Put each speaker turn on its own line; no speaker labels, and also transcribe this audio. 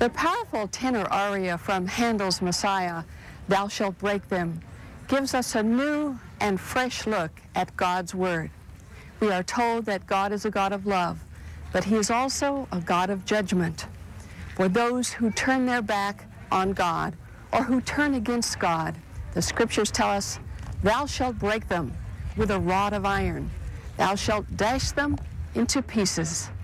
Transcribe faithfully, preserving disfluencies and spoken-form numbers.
The powerful tenor aria from Handel's Messiah, "Thou Shalt Break Them," gives us a new and fresh look at God's Word. We are told that God is a God of love, but He is also a God of judgment. For those who turn their back on God or who turn against God, the Scriptures tell us, "Thou shalt break them with a rod of iron. Thou shalt dash them into pieces."